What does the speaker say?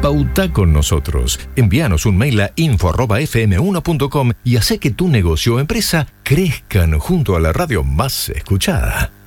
Pauta con nosotros. Envíanos un mail a info@fm1.com y hacé que tu negocio o empresa crezcan junto a la radio más escuchada.